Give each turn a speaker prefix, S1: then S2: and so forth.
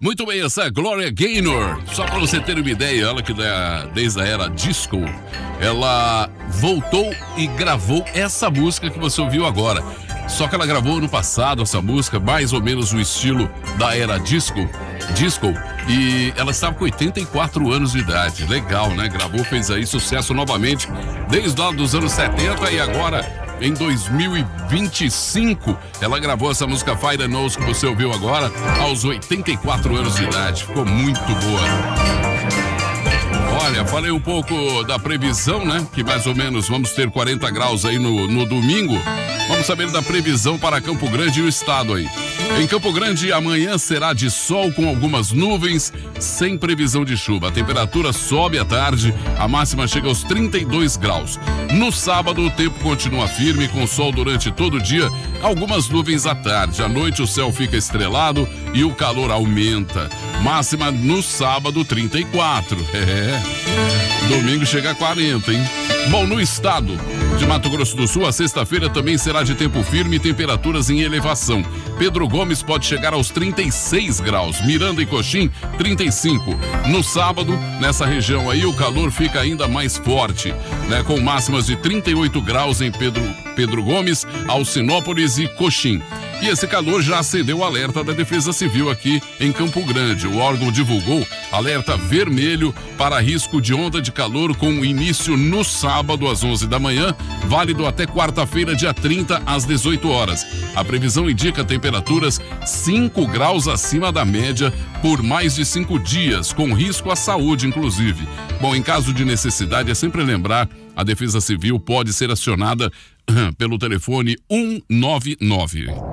S1: Muito bem, essa é Gloria Gaynor. Só pra você ter uma ideia, ela que desde a era disco, ela voltou e gravou essa música que você ouviu agora. Só que ela gravou ano passado essa música, mais ou menos o estilo da era disco, e ela estava com 84 anos de idade. Legal, né? Gravou, fez aí sucesso novamente desde lá dos anos 70 e agora em 2025 ela gravou essa música Fire and Nose que você ouviu agora aos 84 anos de idade. Ficou muito boa. Olha, falei um pouco da previsão, né? Que mais ou menos vamos ter 40 graus aí no domingo. Vamos saber da previsão para Campo Grande e o estado aí. Em Campo Grande, amanhã será de sol com algumas nuvens, sem previsão de chuva. A temperatura sobe à tarde, a máxima chega aos 32 graus. No sábado, o tempo continua firme, com sol durante todo o dia, algumas nuvens à tarde. À noite, o céu fica estrelado e o calor aumenta. Máxima no sábado, 34. Domingo chega a 40, hein? Bom, no estado de Mato Grosso do Sul, a sexta-feira também será de tempo firme e temperaturas em elevação. Pedro Gomes pode chegar aos 36 graus, Miranda e Coxim, 35. No sábado, nessa região aí, o calor fica ainda mais forte, né? Com máximas de 38 graus em Pedro Gomes, Alcinópolis e Coxim. E esse calor já acendeu o alerta da Defesa Civil aqui em Campo Grande. O órgão divulgou alerta vermelho para risco de onda de calor com início no sábado às 11 da manhã, válido até quarta-feira, dia 30, às 18 horas. A previsão indica temperaturas 5 graus acima da média por mais de 5 dias, com risco à saúde, inclusive. Bom, em caso de necessidade, é sempre lembrar, a Defesa Civil pode ser acionada pelo telefone 199.